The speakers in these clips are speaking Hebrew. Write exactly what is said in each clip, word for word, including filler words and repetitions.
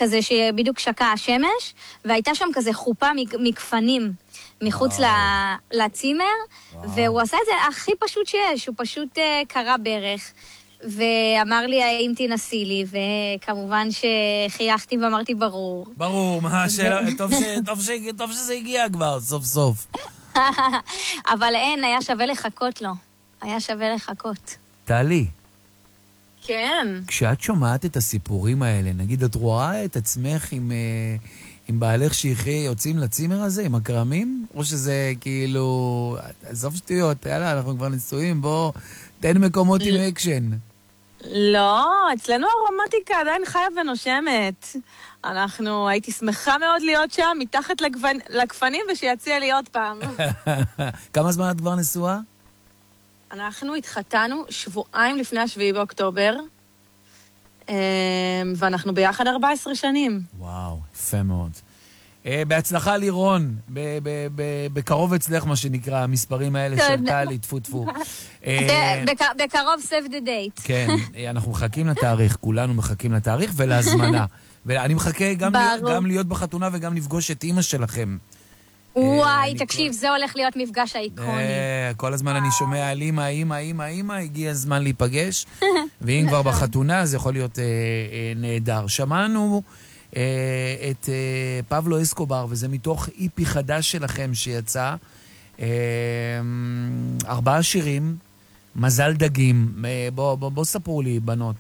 כזה שבדיוק שקע השמש, והייתה שם כזה חופה מכפנים מחוץ לצימר, והוא עשה את זה הכי פשוט שיש, הוא פשוט קרא ברך, ואמר לי, האם תנסי לי, וכמובן שחייכתי ואמרתי, ברור. ברור, מה השאלה? טוב שזה הגיע כבר, סוף סוף. אבל אין, היה שווה לחכות לו. היה שווה לחכות. טלי. כן. כשאת שומעת את הסיפורים האלה, נגיד, את רואה את עצמך עם, עם בעלך שיחי יוצאים לצימר הזה, עם הקרמים? או שזה כאילו, עזוב שטויות, יאללה, אנחנו כבר נשואים, בוא, תן מקומות עם אקשן. לא, אצלנו הרומנטיקה עדיין חיה ונושמת. אנחנו, הייתי שמחה מאוד להיות שם, מתחת לגוון, לגפנים, ושיציע לי עוד פעם. כמה זמן את כבר נשואה? אנחנו התחתנו שבועיים לפני השביעי באוקטובר, ואנחנו ביחד ארבע עשרה שנים. וואו, יפה מאוד. בהצלחה לירון, בקרוב אצלך מה שנקרא, המספרים האלה של טלי, טפו טפו. בקרוב save the date. כן, אנחנו מחכים לתאריך, כולנו מחכים לתאריך ולהזמנה. ואני מחכה גם להיות בחתונה וגם לפגוש את אמא שלכם. וואי, תקשיב, זה הולך להיות מפגש האיקוני. כל הזמן אני שומע על אמא, אמא, אמא, אמא, הגיע הזמן להיפגש, ואם כבר בחתונה זה יכול להיות נהדר. שמענו את פבלו אסקובר, וזה מתוך איפי חדש שלכם שיצא, ארבעה שירים, מזל דגים. בוא ספרו לי, בנות.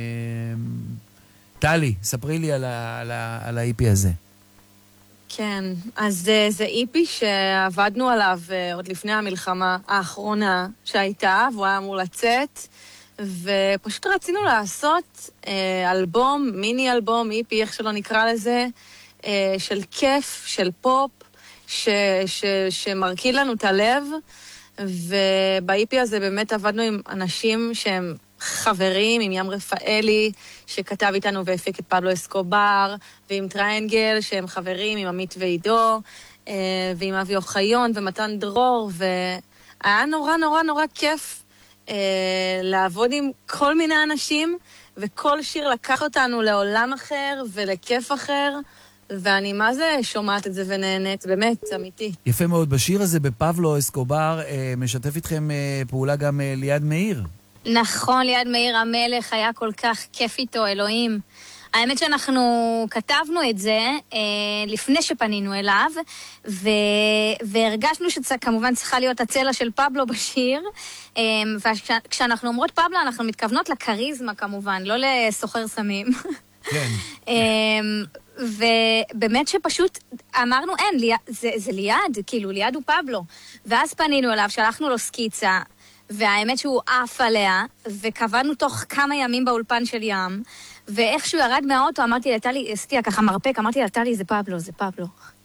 טלי, ספרי לי על האיפי הזה. כן, אז זה, זה איפי שעבדנו עליו עוד לפני המלחמה האחרונה שהייתה, והוא היה אמור לצאת, ופשוט רצינו לעשות אה, אלבום, מיני אלבום, איפי, איך שלא נקרא לזה, אה, של כיף, של פופ, ש, ש, שמרקיד לנו את הלב, ובאיפי הזה באמת עבדנו עם אנשים שהם חברים, עם ים רפאלי, שכתב איתנו והפיק את פבלו אסקובר, ועם טריינגל, שהם חברים, עם עמית ועידו, ועם אבי אוחיון ומתן דרור, והיה נורא נורא נורא כיף לעבוד עם כל מיני אנשים, וכל שיר לקח אותנו לעולם אחר ולכיף אחר, ואני מה זה שומעת את זה ונהנית, באמת, אמיתי. יפה מאוד, בשיר הזה בפבלו אסקובר משתף איתכם פעולה גם ליעד מאיר. נכון, ליעד מאיר המלך היה כל כך כיף איתו, אלוהים. האמת שאנחנו כתבנו את זה אה, לפני שפנינו אליו, ו... והרגשנו שכמובן צריכה להיות הצלע של פבלו בשיר, אה, וכשאנחנו אומרות פבלו אנחנו מתכוונות לקריזמה כמובן, לא לסוחר סמים. כן. אה, ובאמת שפשוט אמרנו, אין, לי... זה, זה ליעד, כאילו ליעד הוא פבלו. ואז פנינו אליו, שלחנו לו סקיצה, והאמת שהוא עף עליה, וקבענו תוך כמה ימים באולפן של ים, ואיכשהו ירד מהאוטו, אמרתי לטלי, עשיתי ככה מרפק, אמרתי לטלי, זה פבלו, זה פבלו.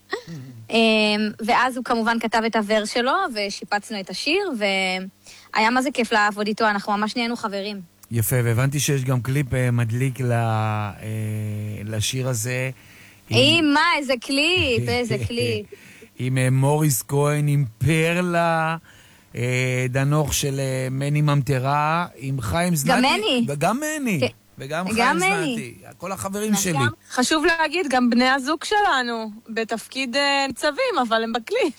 ואז הוא כמובן כתב את הוורס שלו, ושיפצנו את השיר, והיה מה זה כיף לעבוד איתו, אנחנו ממש נהיינו חברים. יפה, והבנתי שיש גם קליפ מדליק לשיר הזה. אי, מה, איזה קליפ, איזה קליפ. עם מוריס כהן, עם פרלה, דנוך של מני ממטרה, עם חיים זנתי. גם מני. וגם מני. וגם חיים זנתי. כל החברים שלי. חשוב להגיד, גם בני הזוג שלנו, בתפקיד ניצבים, אבל הם בקליפ.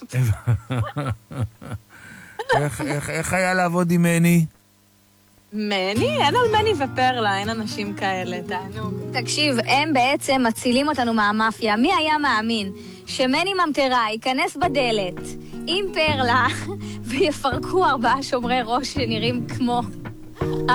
איך היה לעבוד עם מני? מני? אין על מני ופרלה, אין אנשים כאלה, תענוג. תקשיב, הם בעצם מצילים אותנו מהמאפיה. מי היה מאמין שמני ממטרה ייכנס בדלת עם פרלה ויפרקו ארבעה שומרי ראש שנראים כמו